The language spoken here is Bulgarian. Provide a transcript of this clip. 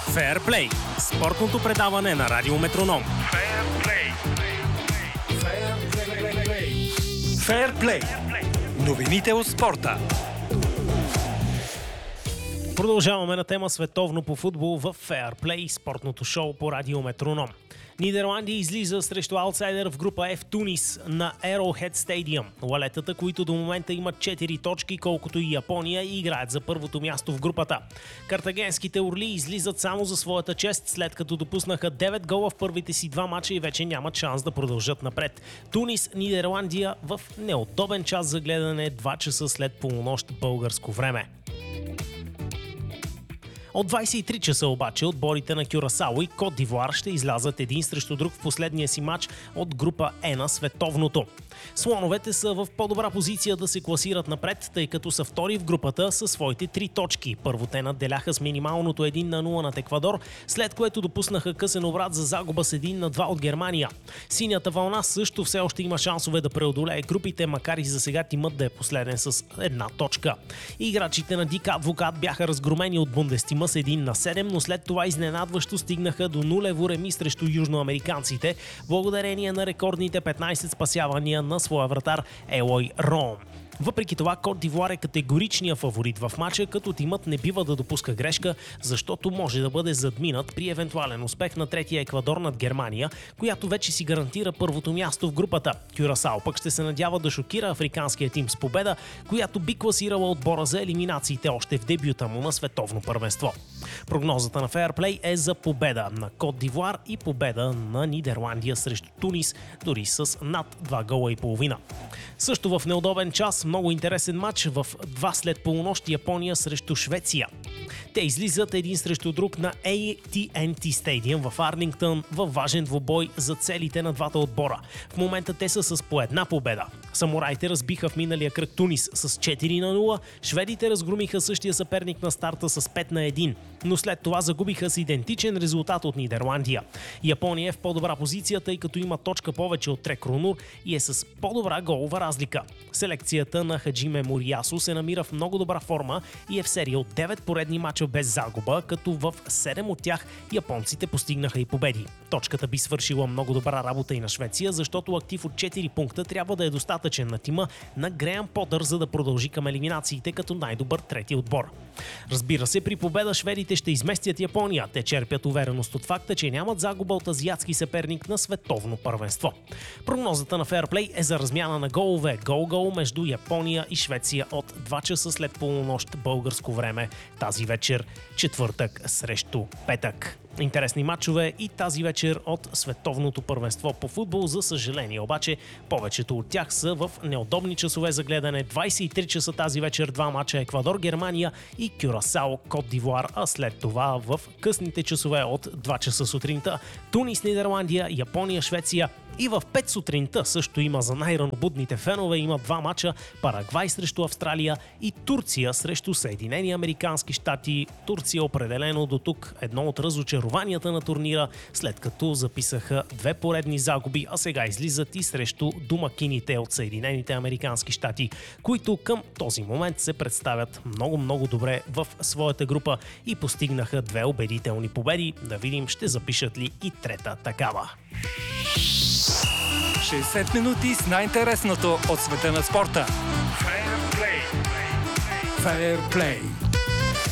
Феърплей – спортното предаване на Радио Метроном. Феърплей. Новините от спорта. Продължаваме на тема световно по футбол в Феърплей, спортното шоу по Радио Метроном. Нидерландия излиза срещу аутсайдер в група F Тунис на Arrowhead Stadium. Лалетата, които до момента имат 4 точки, колкото и Япония, играят за първото място в групата. Картагенските орли излизат само за своята чест, след като допуснаха 9 гола в първите си 2 мача и вече нямат шанс да продължат напред. Тунис, Нидерландия в неудобен час за гледане, 2 часа след полунощ българско време. От 23 часа обаче отборите на Кюрасао и Кот д'Ивоар ще излязат един срещу друг в последния си матч от група Е на световното. Слоновете са в по-добра позиция да се класират напред, тъй като са втори в групата със своите 3 точки. Първо те надделяха с минималното 1-0 над Еквадор, след което допуснаха късен обрат за загуба с 1-2 от Германия. Синята вълна също все още има шансове да преодолее групите, макар и за сега тимът да е последен с 1 точка. Играчите на Дик Адвокат бяха разгромени от Бундестима с 1-7, но след това изненадващо стигнаха до нулево реми срещу южноамериканците, благодарение на рекордните 15 спасявания на своя вратар Елой Роум. Въпреки това, Кот д'Ивоар е категоричният фаворит в матча, като тимът не бива да допуска грешка, защото може да бъде задминат при евентуален успех на третия Еквадор над Германия, която вече си гарантира първото място в групата. Кюрасао пък ще се надява да шокира африканския тим с победа, която би класирала отбора за елиминациите още в дебюта му на световно първенство. Прогнозата на Феърплей е за победа на Кот д'Ивоар и победа на Нидерландия срещу Тунис, дори с над 2 гола и половина. Също в неудобен час много интересен матч в 2 след полунощ Япония срещу Швеция. Те излизат един срещу друг на AT&T Stadium в Арлингтън във важен двубой за целите на двата отбора. В момента те са с по една победа. Самураите разбиха в миналия кръг Тунис с 4-0, шведите разгромиха същия съперник на старта с 5-1, но след това загубиха с идентичен резултат от Нидерландия. Япония е в по-добра позиция, тъй като има точка повече от Трек Рунур и е с по-добра голова разлика. Селекцията на Хаджиме Мориасо се намира в много добра форма и е в серия от 9 поредни мача без загуба, като в 7 от тях японците постигнаха и победи. Точката би свършила много добра работа и на Швеция, защото актив от 4 пункта трябва да е достатъчен на тима на Греъм Потър, за да продължи към елиминациите като най-добър трети отбор. Разбира се, при победа шведите ще изместят Япония. Те черпят увереност от факта, че нямат загуба от азиатски съперник на световно първенство. Прогнозата на Феърплей е за размяна на голове. Гол-гол между Япония и Швеция от 2 часа след полунощ българско време тази вечер, четвъртък срещу петък. Интересни матчове и тази вечер от световното първенство по футбол. За съжаление обаче, повечето от тях са в неудобни часове за гледане. 23 часа тази вечер 2 мача Еквадор, Германия и Кюрасао, Кот д'Ивоар, а след това в късните часове от 2 часа сутринта Тунис, Нидерландия, Япония, Швеция. И в 5 сутринта също има за най-ранобудните фенове, има 2 мача: Парагвай срещу Австралия и Турция срещу Съединени американски щати. Турция определено до тук едно от разочарованията на турнира, след като записаха 2 поредни загуби, а сега излизат и срещу домакините от Съединените американски щати, които към този момент се представят много добре в своята група и постигнаха 2 убедителни победи. Да видим, ще запишат ли и трета такава. 60 минути с най-интересното от света на спорта. Феърплей.